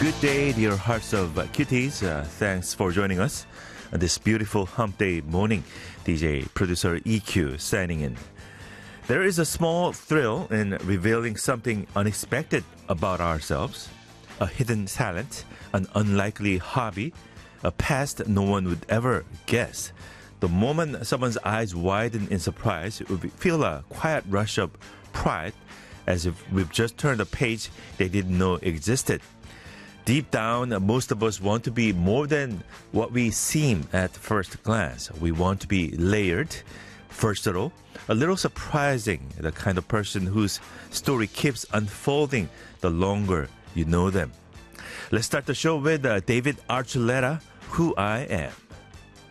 Good day, dear hearts of cuties. Thanks for joining us on this beautiful hump day morning. DJ producer EQ signing in. There is a small thrill in revealing something unexpected about ourselves. A hidden talent, an unlikely hobby, a past no one would ever guess. The moment someone's eyes widen in surprise, we feel a quiet rush of pride, as if we've just turned a page they didn't know existed. Deep down, most of us want to be more than what we seem at first glance. We want to be layered, versatile, a little surprising, the kind of person whose story keeps unfolding the longer you know them. Let's start the show with David Archuleta, Who I Am.